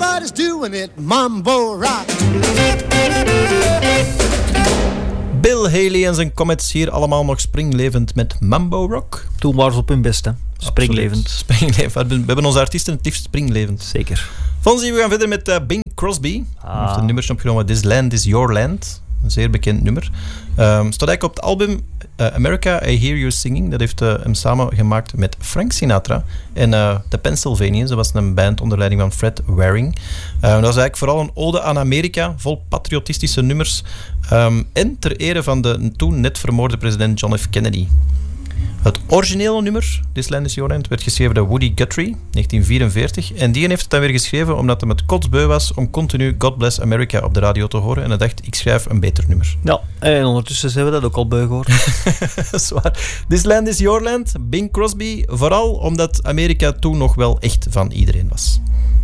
Everybody's doing it, mambo rock. Bill Haley en zijn Comets hier allemaal nog springlevend met Mambo Rock. Toen waren ze op hun best, hè. Springlevend. Springlevend. We hebben onze artiesten het liefst springlevend. Zeker. Fonzie, we gaan verder met Bing Crosby. Hij heeft een nummertje opgenomen, This Land Is Your Land. Een zeer bekend nummer. Staat eigenlijk op het album America, I Hear You Singing. Dat heeft hem samen gemaakt met Frank Sinatra en de Pennsylvanians. Dat was een band onder leiding van Fred Waring. Dat was eigenlijk vooral een ode aan Amerika, vol patriotistische nummers. En ter ere van de toen net vermoorde president John F. Kennedy. Het originele nummer, This Land Is Your Land, werd geschreven door Woody Guthrie, 1944. En die heeft het dan weer geschreven omdat hij met kotsbeu was om continu God Bless America op de radio te horen. En hij dacht, ik schrijf een beter nummer. Ja, en ondertussen hebben we dat ook al beu gehoord. Dat is waar. This Land Is Your Land, Bing Crosby. Vooral omdat Amerika toen nog wel echt van iedereen was.